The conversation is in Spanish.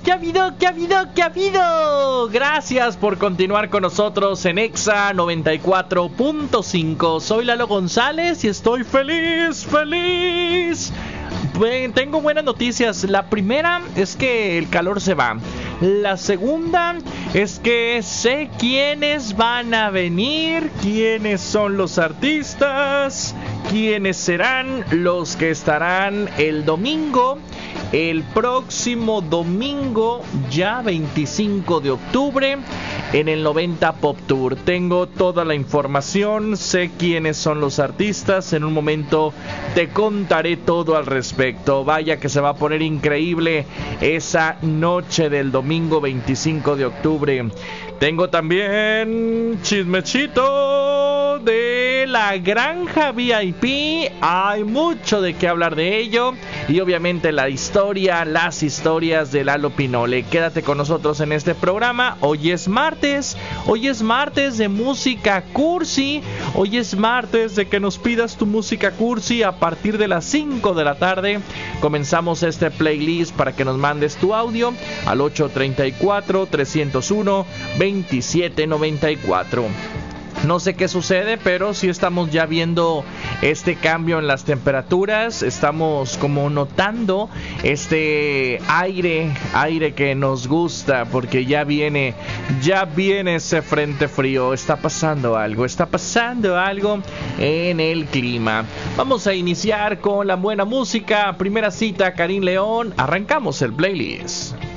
¿Qué ha habido? ¿Qué ha habido? ¿Qué ha habido? Gracias por continuar con nosotros en Exa 94.5. Soy Lalo González y estoy feliz. Tengo buenas noticias. La primera es que el calor se va. La segunda es que sé quiénes van a venir, quiénes son los artistas, quiénes serán los que estarán el domingo. El próximo domingo, ya 25 de octubre, en el 90 Pop Tour. Tengo toda la información, sé quiénes son los artistas. En un momento te contaré todo al respecto. Vaya que se va a poner increíble esa noche del domingo 25 de octubre. Tengo también chismechito de la Granja VIP. Hay mucho de qué hablar de ello. Y obviamente las historias de Lalo Pinole. Quédate con nosotros en este programa. Hoy es martes de música cursi. Hoy es martes de que nos pidas tu música cursi. A partir de las 5 de la tarde comenzamos este playlist para que nos mandes tu audio al 834-301-2794. No sé qué sucede, pero sí estamos ya viendo este cambio en las temperaturas. Estamos como notando este aire que nos gusta, porque ya viene ese frente frío. Está pasando algo en el clima. Vamos a iniciar con la buena música. Primera cita, Karim León. Arrancamos el playlist.